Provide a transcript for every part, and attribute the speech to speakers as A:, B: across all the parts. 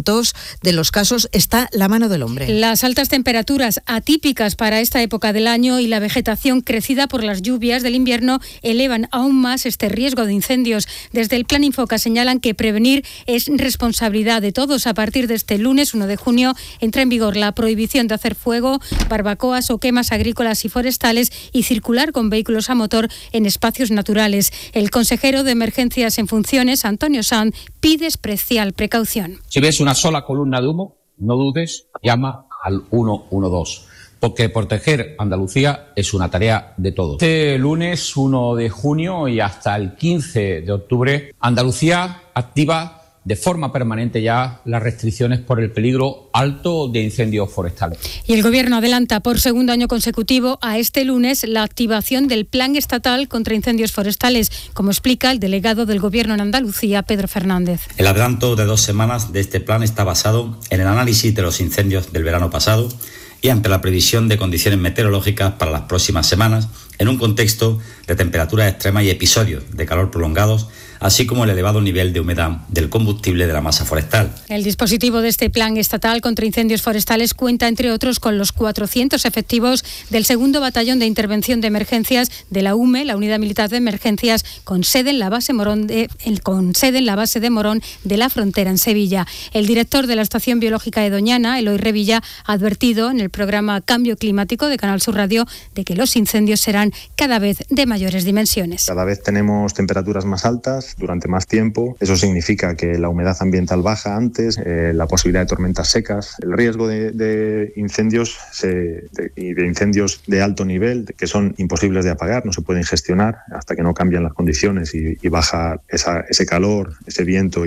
A: datos de los casos está la mano del hombre.
B: Las altas temperaturas atípicas para esta época del año y la vegetación crecida por las lluvias del invierno elevan aún más este riesgo de incendios. Desde el Plan Infoca señalan que prevenir es responsabilidad de todos. A partir de este lunes 1 de junio entra en vigor la prohibición de hacer fuego, barbacoas o quemas agrícolas y forestales y circular con vehículos a motor en espacios naturales. El consejero de Emergencias en funciones, Antonio Sanz, pide especial precaución.
C: Si ves una sola columna de humo, no dudes, llama al 112. Porque proteger Andalucía es una tarea de todos. Este lunes 1 de junio y hasta el 15 de octubre, Andalucía activa de forma permanente ya las restricciones por el peligro alto de incendios forestales.
B: Y el Gobierno adelanta por segundo año consecutivo a este lunes la activación del Plan Estatal contra Incendios Forestales, como explica el delegado del Gobierno en Andalucía, Pedro Fernández.
D: El adelanto de 2 semanas de este plan está basado en el análisis de los incendios del verano pasado y ante la previsión de condiciones meteorológicas para las próximas semanas, en un contexto de temperaturas extremas y episodios de calor prolongados, así como el elevado nivel de humedad del combustible de la masa forestal.
B: El dispositivo de este Plan Estatal contra Incendios Forestales cuenta, entre otros, con los 400 efectivos del 2º Batallón de Intervención de Emergencias de la UME, la Unidad Militar de Emergencias, con sede en la base de Morón de la Frontera, en Sevilla. El director de la Estación Biológica de Doñana, Eloy Revilla, ha advertido en el programa Cambio Climático de Canal Sur Radio de que los incendios serán cada vez de mayores dimensiones.
E: Cada vez tenemos temperaturas más altas durante más tiempo. Eso significa que la humedad ambiental baja antes, la posibilidad de tormentas secas, el riesgo de incendios y de incendios de alto nivel que son imposibles de apagar, no se pueden gestionar hasta que no cambian las condiciones y baja ese calor, ese viento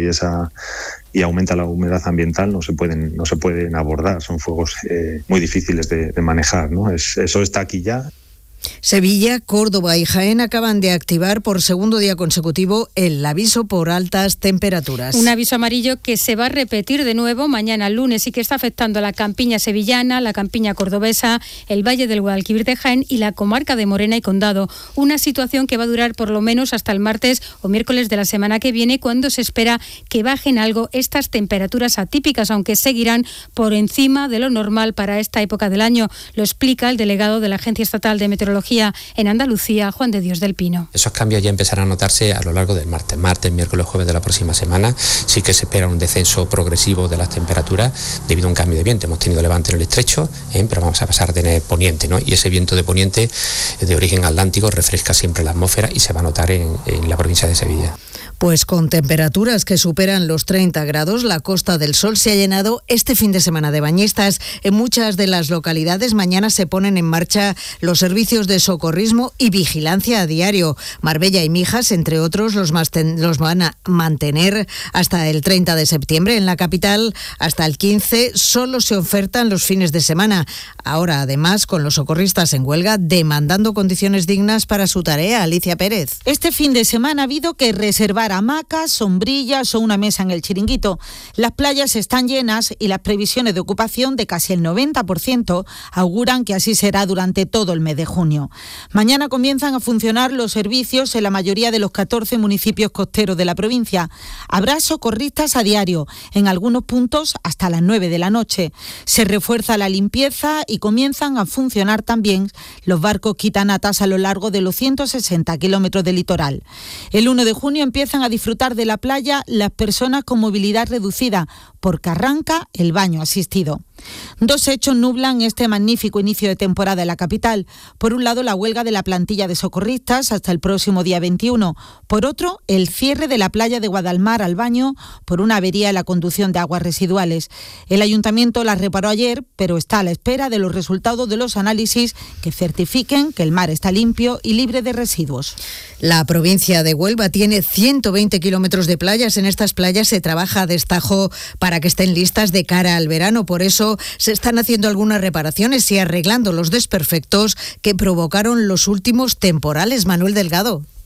E: y aumenta la humedad ambiental, no se pueden abordar. Son fuegos muy difíciles de manejar, ¿no? Eso está aquí ya.
A: Sevilla, Córdoba y Jaén acaban de activar por segundo día consecutivo el aviso por altas temperaturas.
B: Un aviso amarillo que se va a repetir de nuevo mañana lunes y que está afectando a la campiña sevillana, la campiña cordobesa, el Valle del Guadalquivir de Jaén y la comarca de Morena y Condado. Una situación que va a durar por lo menos hasta el martes o miércoles de la semana que viene, cuando se espera que bajen algo estas temperaturas atípicas, aunque seguirán por encima de lo normal para esta época del año. Lo explica el delegado de la Agencia Estatal de Meteorología en Andalucía, Juan de Dios del Pino.
F: Esos cambios ya empezarán a notarse a lo largo del martes, miércoles, jueves de la próxima semana. Sí que se espera un descenso progresivo de las temperaturas debido a un cambio de viento. Hemos tenido levante en el estrecho, pero vamos a pasar a tener poniente, ¿no? Y ese viento de poniente de origen atlántico refresca siempre la atmósfera y se va a notar en la provincia de Sevilla.
A: Pues con temperaturas que superan los 30 grados, la Costa del Sol se ha llenado este fin de semana de bañistas. En muchas de las localidades mañana se ponen en marcha los servicios de socorrismo y vigilancia a diario. Marbella y Mijas, entre otros, los van a mantener hasta el 30 de septiembre. En la capital, hasta el 15, solo se ofertan los fines de semana. Ahora, además, con los socorristas en huelga, demandando condiciones dignas para su tarea. Alicia Pérez.
G: Este fin de semana ha habido que reservar hamacas, sombrillas o una mesa en el Chiringuito. Las playas están llenas y las previsiones de ocupación de casi el 90% auguran que así será durante todo el mes de junio. Mañana comienzan a funcionar los servicios en la mayoría de los 14 municipios costeros de la provincia. Habrá socorristas a diario, en algunos puntos hasta las 9 de la noche. Se refuerza la limpieza y comienzan a funcionar también los barcos quitanatas a lo largo de los 160 kilómetros de litoral. El 1 de junio empiezan a disfrutar de la playa las personas con movilidad reducida, porque arranca el baño asistido. Dos hechos nublan este magnífico inicio de temporada en la capital. Por un lado, la huelga de la plantilla de socorristas hasta el próximo día 21. Por otro, el cierre de la playa de Guadalmar al baño por una avería en la conducción de aguas residuales. El ayuntamiento la reparó ayer, pero está a la espera de los resultados de los análisis que certifiquen que el mar está limpio y libre de residuos.
A: La provincia de Huelva tiene 120 kilómetros de playas. En estas playas se trabaja a destajo para que estén listas de cara al verano. Por eso se están haciendo algunas reparaciones y arreglando los desperfectos que provocaron los últimos temporales. Manuel Delgado.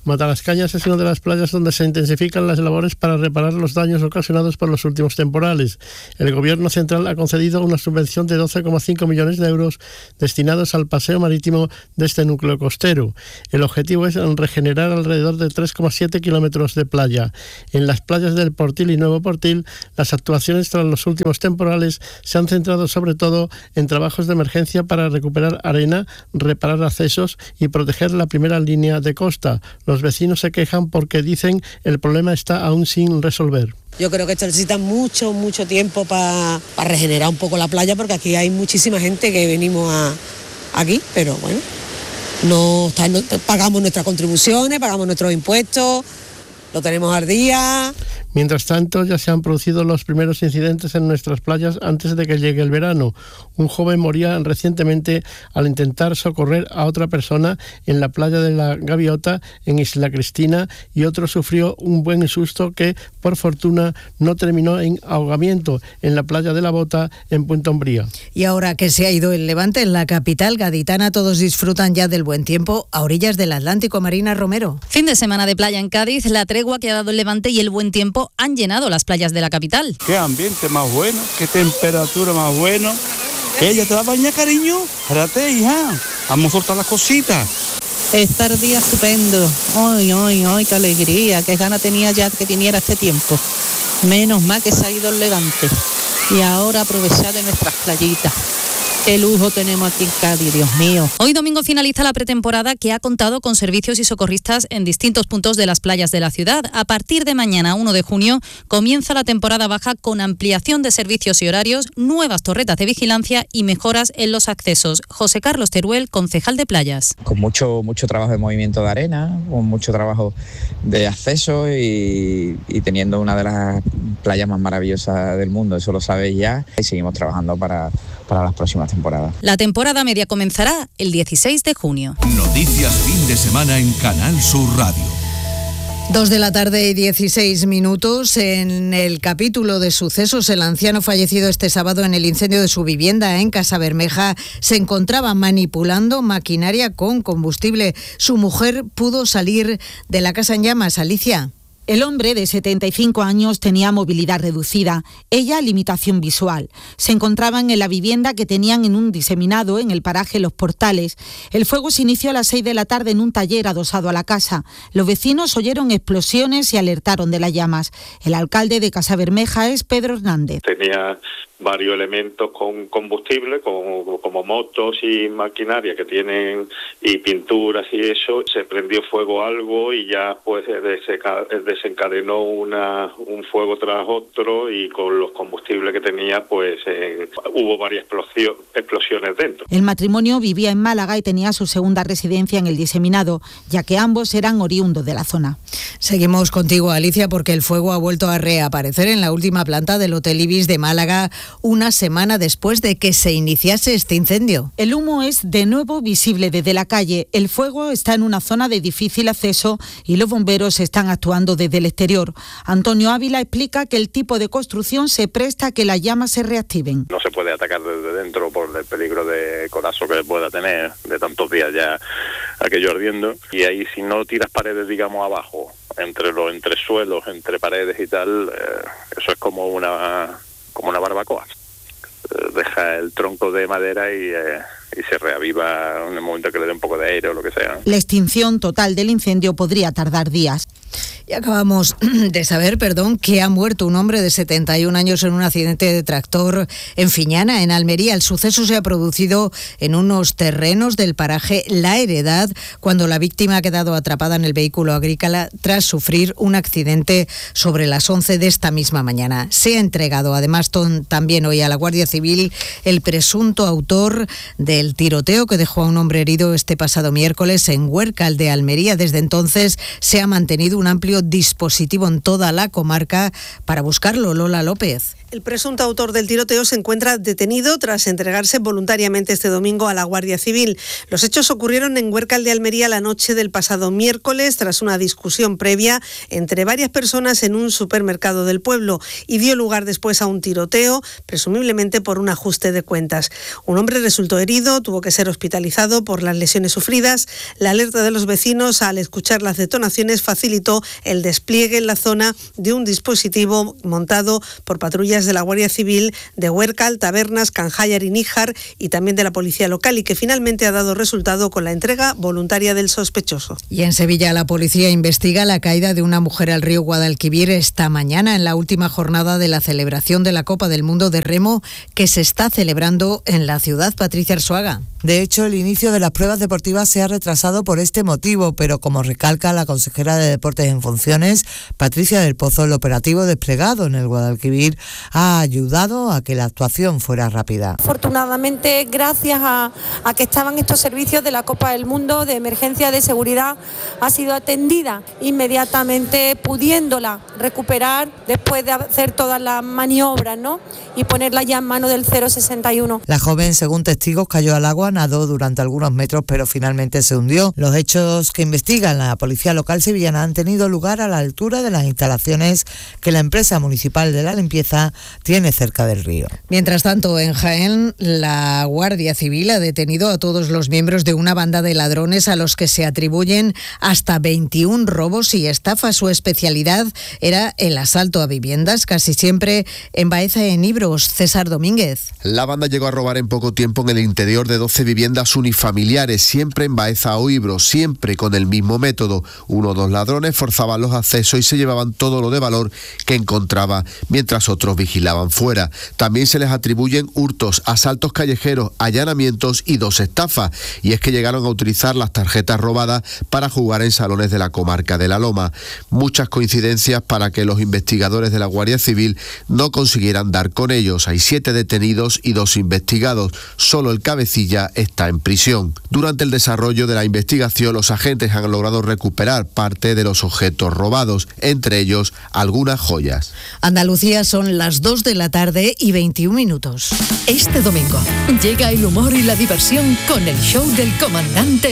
H: Matalascañas es una de las playas donde se intensifican las labores para reparar los daños ocasionados por los últimos temporales. El Gobierno central ha concedido una subvención de 12,5 millones de euros destinados al paseo marítimo de este núcleo costero. El objetivo es regenerar alrededor de 3,7 kilómetros de playa. En las playas del Portil y Nuevo Portil, las actuaciones tras los últimos temporales se han centrado sobre todo en trabajos de emergencia para recuperar arena, reparar accesos y proteger la primera línea de costa. Los vecinos se quejan porque dicen el problema está aún sin resolver.
I: Yo creo que esto necesita mucho tiempo para regenerar un poco la playa, porque aquí hay muchísima gente que venimos aquí, pero bueno, no pagamos nuestras contribuciones, pagamos nuestros impuestos, lo tenemos al día.
H: Mientras tanto, ya se han producido los primeros incidentes en nuestras playas antes de que llegue el verano. Un joven moría recientemente al intentar socorrer a otra persona en la playa de la Gaviota, en Isla Cristina, y otro sufrió un buen susto que, por fortuna, no terminó en ahogamiento en la playa de la Bota, en Punta Umbría.
A: Y ahora que se ha ido el levante en la capital gaditana, todos disfrutan ya del buen tiempo a orillas del Atlántico. Marina Romero.
J: Fin de semana de playa en Cádiz, la tregua que ha dado el levante y el buen tiempo han llenado las playas de la capital.
K: Qué ambiente más bueno, qué temperatura más bueno. Ella te va a bañar, cariño. Espérate, hija. Vamos a soltar las cositas.
L: Está el día estupendo. Ay, qué alegría, qué gana tenía ya que viniera este tiempo. Menos mal que se ha ido el levante. Y ahora aprovechar de nuestras playitas. Qué lujo tenemos aquí en Cádiz, Dios mío.
J: Hoy domingo finaliza la pretemporada, que ha contado con servicios y socorristas en distintos puntos de las playas de la ciudad. A partir de mañana, 1 de junio, comienza la temporada baja con ampliación de servicios y horarios, nuevas torretas de vigilancia y mejoras en los accesos. José Carlos Teruel, concejal de playas.
M: Con mucho trabajo de movimiento de arena, con mucho trabajo de acceso y teniendo una de las playas más maravillosas del mundo, eso lo sabéis ya, y seguimos trabajando para las próximas temporadas.
J: La temporada media comenzará el 16 de junio.
N: Noticias fin de semana en Canal Sur Radio.
A: 2 de la tarde y 16 minutos. En el capítulo de sucesos, el anciano fallecido este sábado en el incendio de su vivienda en Casabermeja se encontraba manipulando maquinaria con combustible. Su mujer pudo salir de la casa en llamas. Alicia.
G: El hombre de 75 años tenía movilidad reducida, ella limitación visual. Se encontraban en la vivienda que tenían en un diseminado en el paraje Los Portales. El fuego se inició a las 6 de la tarde en un taller adosado a la casa. Los vecinos oyeron explosiones y alertaron de las llamas. El alcalde de Casabermeja es Pedro Hernández.
O: Tenía varios elementos con combustible, como motos y maquinaria que tienen, y pinturas y eso. Se prendió fuego algo y ya pues desencadenó un fuego tras otro, y con los combustibles que tenía pues hubo varias explosiones dentro.
G: El matrimonio vivía en Málaga y tenía su segunda residencia en el diseminado, ya que ambos eran oriundos de la zona.
A: Seguimos contigo, Alicia, porque el fuego ha vuelto a reaparecer en la última planta del Hotel Ibis de Málaga, una semana después de que se iniciase este incendio.
G: El humo es de nuevo visible desde la calle. El fuego está en una zona de difícil acceso y los bomberos están actuando desde el exterior. Antonio Ávila explica que el tipo de construcción se presta a que las llamas se reactiven.
O: No se puede atacar desde dentro por el peligro de colapso que pueda tener de tantos días ya aquello ardiendo. Y ahí, si no tiras paredes, digamos, abajo, entre los entresuelos, entre paredes y tal, eso es como una barbacoa. Deja el tronco de madera y se reaviva en el momento que le dé un poco de aire o lo que sea.
G: La extinción total del incendio podría tardar días.
A: Y acabamos de saber, que ha muerto un hombre de 71 años en un accidente de tractor en Fiñana, en Almería. El suceso se ha producido en unos terrenos del paraje La Heredad, cuando la víctima ha quedado atrapada en el vehículo agrícola tras sufrir un accidente sobre las 11 de esta misma mañana. Se ha entregado además también hoy a la Guardia Civil el presunto autor del tiroteo que dejó a un hombre herido este pasado miércoles en Huércal de Almería. Desde entonces se ha mantenido un amplio amplio dispositivo en toda la comarca para buscarlo. Lola López.
P: El presunto autor del tiroteo se encuentra detenido tras entregarse voluntariamente este domingo a la Guardia Civil. Los hechos ocurrieron en Huércal de Almería la noche del pasado miércoles, tras una discusión previa entre varias personas en un supermercado del pueblo, y dio lugar después a un tiroteo, presumiblemente por un ajuste de cuentas. Un hombre resultó herido, tuvo que ser hospitalizado por las lesiones sufridas. La alerta de los vecinos al escuchar las detonaciones facilitó el despliegue en la zona de un dispositivo montado por patrullas de la Guardia Civil de Huércal, Tabernas, Canjayar y Níjar, y también de la policía local, y que finalmente ha dado resultado con la entrega voluntaria del sospechoso.
A: Y en Sevilla la policía investiga la caída de una mujer al río Guadalquivir esta mañana, en la última jornada de la celebración de la Copa del Mundo de Remo que se está celebrando en la ciudad. Patricia Arzuaga.
Q: De hecho, el inicio de las pruebas deportivas se ha retrasado por este motivo, pero como recalca la consejera de Deportes en funciones, Patricia del Pozo, el operativo desplegado en el Guadalquivir ha ayudado a que la actuación fuera rápida.
R: Afortunadamente, gracias a que estaban estos servicios de la Copa del Mundo de emergencia de seguridad, ha sido atendida inmediatamente, pudiéndola recuperar después de hacer todas las maniobras, ¿no? Y ponerla ya en mano del 061.
Q: La joven, según testigos, cayó al agua, nadó durante algunos metros, pero finalmente se hundió. Los hechos que investigan la policía local sevillana han tenido lugar a la altura de las instalaciones que la empresa municipal de la limpieza tiene cerca del río.
A: Mientras tanto, en Jaén, la Guardia Civil ha detenido a todos los miembros de una banda de ladrones a los que se atribuyen hasta 21 robos y estafas. Su especialidad era el asalto a viviendas, casi siempre en Baeza, en Ibros. César Domínguez.
S: La banda llegó a robar en poco tiempo en el interior de 12 viviendas unifamiliares, siempre en Baeza o Ibros, siempre con el mismo método. 1 o 2 ladrones forzaban los accesos y se llevaban todo lo de valor que encontraba, mientras otros vigilaban fuera. También se les atribuyen hurtos, asaltos callejeros, allanamientos y 2 estafas. Y es que llegaron a utilizar las tarjetas robadas para jugar en salones de la comarca de La Loma. Muchas coincidencias para que los investigadores de la Guardia Civil no consiguieran dar con ellos. Hay 7 detenidos y 2 investigados. Solo el cabecilla está en prisión. Durante el desarrollo de la investigación, los agentes han logrado recuperar parte de los objetos robados, entre ellos algunas joyas.
A: Andalucía, son las 2 de la tarde y 21 minutos.
T: Este domingo llega el humor y la diversión con el show del comandante